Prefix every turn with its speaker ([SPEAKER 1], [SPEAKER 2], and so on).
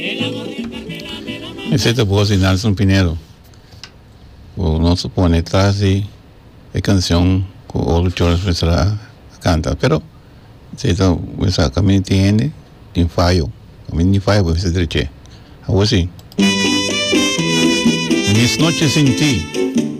[SPEAKER 1] Esta voz de Nelson Pinedo. O no supone atrás de canción que o George Fresra canta, pero esta esa camino tiene tin fallo, camino fallo pues se dereche. Algo así. Mis noches sin ti.